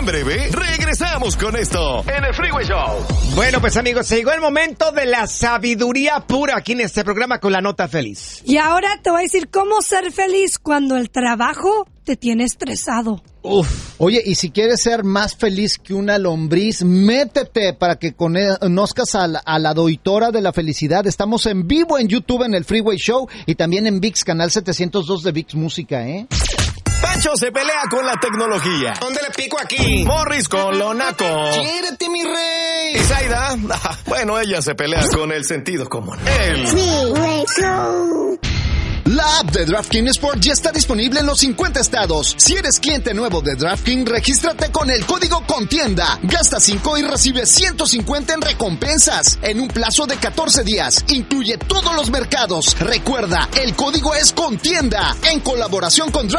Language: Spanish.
breve, regresamos con esto en el Freeway Show. Bueno, pues amigos, llegó el momento de la sabiduría pura aquí en este programa con la nota feliz. Y ahora te voy a decir cómo ser feliz cuando el trabajo te tiene estresado. Oye, y si quieres ser más feliz que una lombriz, métete para que conozcas a la doitora de la felicidad. Estamos en vivo en YouTube en el Freeway Show y también en ViX, canal 702 de ViX Música, ¿eh? Pancho se pelea con la tecnología. ¿Dónde le pico aquí? Morris con lo naco. ¡Quiérete, mi rey! Y Zaida, bueno, ella se pelea con el sentido común. El Freeway Show. La app de DraftKings Sport ya está disponible en los 50 estados. Si eres cliente nuevo de DraftKings, regístrate con el código CONTIENDA. Gasta 5 y recibe 150 en recompensas en un plazo de 14 días. Incluye todos los mercados. Recuerda, el código es CONTIENDA en colaboración con DraftKings.